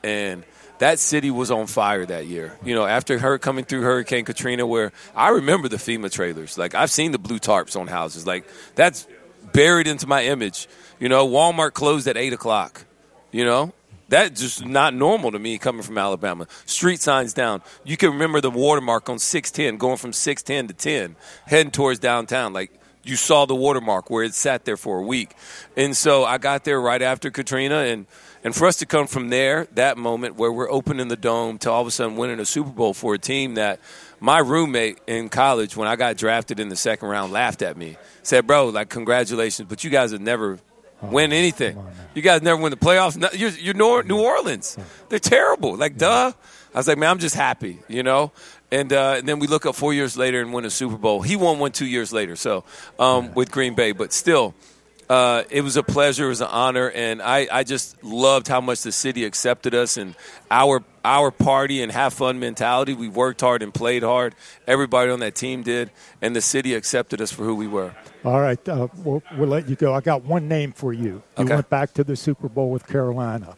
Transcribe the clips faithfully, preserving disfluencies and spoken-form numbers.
and that city was on fire that year. You know, after her coming through Hurricane Katrina, where I remember the FEMA trailers. Like, I've seen the blue tarps on houses. Like, that's buried into my image. You know, Walmart closed at eight o'clock, you know. That's just not normal to me coming from Alabama. Street signs down. You can remember the watermark on six ten, going from six ten to ten, heading towards downtown. Like, you saw the watermark where it sat there for a week. And so I got there right after Katrina, and, and for us to come from there, that moment where we're opening the dome to all of a sudden winning a Super Bowl for a team that my roommate in college, when I got drafted in the second round, laughed at me. Said, bro, like, congratulations, but you guys have never – win anything. You guys never win the playoffs. You're, you're New Orleans. They're terrible. Like, duh. I was like, man, I'm just happy, you know. And, uh, and then we look up four years later and win a Super Bowl. He won one two years later, so um, with Green Bay. But still, uh, it was a pleasure. It was an honor. And I, I just loved how much the city accepted us and our our party and have fun mentality. We worked hard and played hard. Everybody on that team did. And the city accepted us for who we were. All right, uh, we'll, we'll let you go. I got one name for you. You okay. went back to the Super Bowl with Carolina.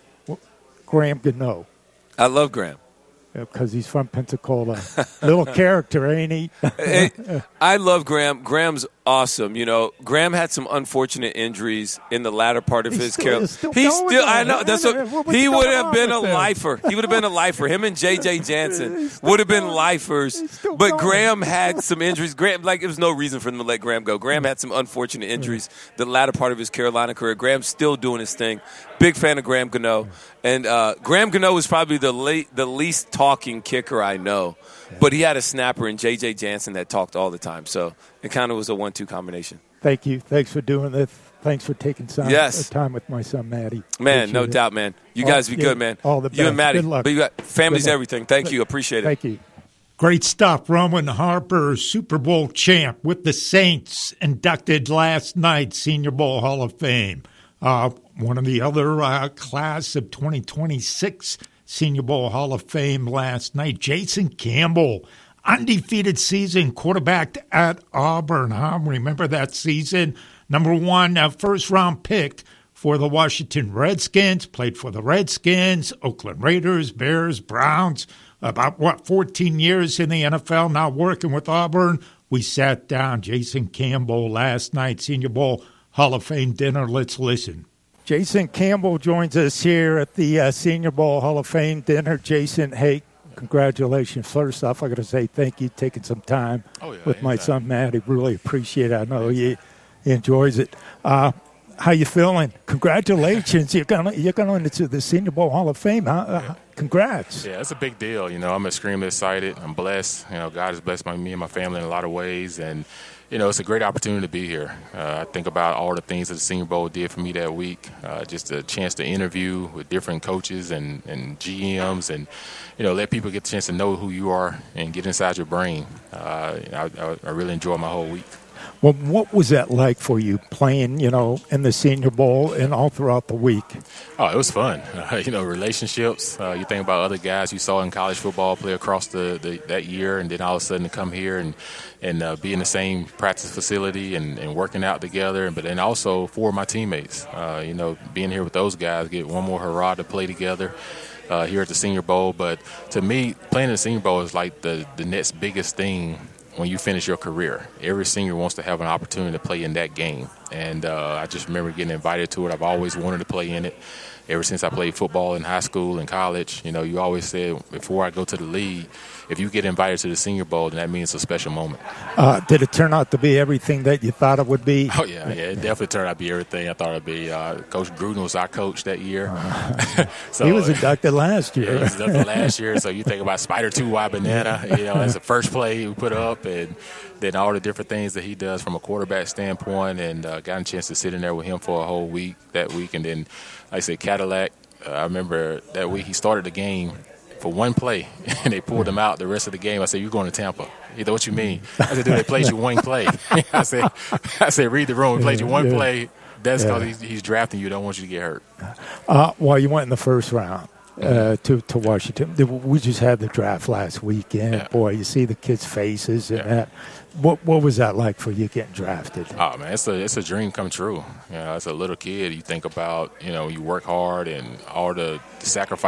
Graham Gano. I love Graham. Because he's from Pensacola. Little character, ain't he? Hey, I love Graham. Graham's awesome. You know, Graham had some unfortunate injuries in the latter part of he's his career. He's still, still I know. That's what, what he would have been a him? lifer. He would have been a lifer. Him and J J Jansen would have been going. lifers. But going. Graham had some injuries. Graham, like, there was no reason for them to let Graham go. Graham had some unfortunate injuries the latter part of his Carolina career. Graham's still doing his thing. Big fan of Graham Gano. And uh, Graham Gano is probably the late, the least talking kicker I know. But he had a snapper in J J Jansen that talked all the time. So it kind of was a one two combination. Thank you. Thanks for doing this. Thanks for taking some yes. time with my son, Maddie. Man, Appreciate no it. doubt, man. You all, guys be yeah, good, man. All the best. You and Maddie. Good luck. But you got family's Good luck. everything. Thank you. Appreciate it. Thank you. Great stuff. Roman Harper, Super Bowl champ with the Saints, inducted last night, Senior Bowl Hall of Fame. Uh, one of the other uh, class of twenty twenty-six Senior Bowl Hall of Fame last night, Jason Campbell, undefeated season, quarterbacked at Auburn. Huh? Remember that season? Number one, uh, first-round pick for the Washington Redskins, played for the Redskins, Oakland Raiders, Bears, Browns, about, what, fourteen years in the N F L, now working with Auburn. We sat down, Jason Campbell, last night, Senior Bowl Hall of Fame dinner. Let's listen. Jason Campbell joins us here at the uh, Senior Bowl Hall of Fame dinner. Jason, hey, congratulations. First off, I got to say thank you for taking some time oh, yeah, with my anytime. son, Matty. Really appreciate it. I know he, he enjoys it. Uh, how you feeling? Congratulations. You're going you're going into the Senior Bowl Hall of Fame. Huh? Uh, congrats. Yeah, it's a big deal. You know, I'm extremely excited. I'm blessed. You know, God has blessed my, me and my family in a lot of ways. And, you know, it's a great opportunity to be here. Uh, I think about all the things that the Senior Bowl did for me that week. Uh, just a chance to interview with different coaches and, and G Ms and, you know, let people get the chance to know who you are and get inside your brain. Uh, I, I really enjoyed my whole week. Well, what was that like for you playing, you know, in the Senior Bowl and all throughout the week? Oh, it was fun. Uh, you know, relationships. Uh, you think about other guys you saw in college football play across the, the that year, and then all of a sudden to come here and and uh, be in the same practice facility and, and working out together. But then also for my teammates, uh, you know, being here with those guys, get one more hurrah to play together uh, here at the Senior Bowl. But to me, playing in the Senior Bowl is like the, the next biggest thing when you finish your career. Every senior wants to have an opportunity to play in that game. And uh, I just remember getting invited to it. I've always wanted to play in it. Ever since I played football in high school and college, you know, you always said before I go to the league, if you get invited to the Senior Bowl, then that means it's a special moment. Uh, did it turn out to be everything that you thought it would be? Oh, yeah, yeah, it definitely turned out to be everything I thought it would be. Uh, Coach Gruden was our coach that year. Uh, so, he was inducted last year. Yeah, he was inducted last year, so you think about Spider two Y Banana, you know, that's the first play we put up, and then all the different things that he does from a quarterback standpoint, and uh, got a chance to sit in there with him for a whole week that week. And then, like I said, Cadillac, uh, I remember that week he started the game for one play, and they pulled him out the rest of the game. I said, "You're going to Tampa." He said, "What you mean?" I said, "Dude, they played you one play." I said, "I said, read the room. We played you one yeah. play. That's because yeah. he's, he's drafting you. Don't want you to get hurt." Uh, well, you went in the first round uh, to to Washington. We just had the draft last weekend. Yeah. Boy, you see the kids' faces and Yeah. that. What what was that like for you getting drafted? Oh man, it's a it's a dream come true. You know, as a little kid, you think about, you know, you work hard and all the, the sacrifice